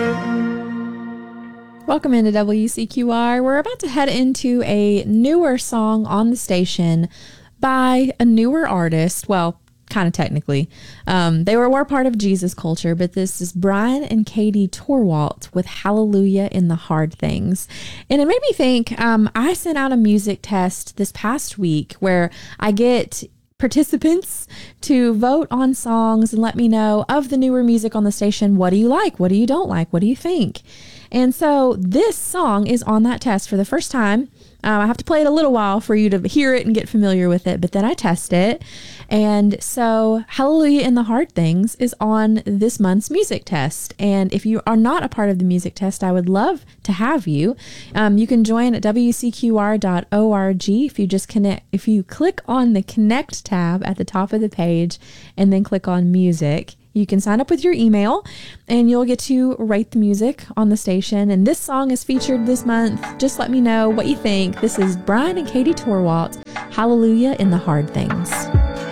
Welcome into WCQR. We're about to head into a newer song on the station by a newer artist. Well, kind of technically. They were part of Jesus Culture, but this is Brian and Katie Torwalt with Hallelujah in the Hard Things. And it made me think, I sent out a music test this past week where I get participants to vote on songs and let me know of the newer music on the station. What do you like? What do you don't like? What do you think? And so this song is on that test for the first time. I have to play it a little while for you to hear it and get familiar with it, but then I test it. And so Hallelujah in the Hard Things is on this month's music test. And if you are not a part of the music test, I would love to have you. You can join at wcqr.org if you click on the Connect tab at the top of the page and then click on music. You can sign up with your email and you'll get to rate the music on the station. And this song is featured this month. Just let me know what you think. This is Brian and Katie Torwalt, Hallelujah in the Hard Things.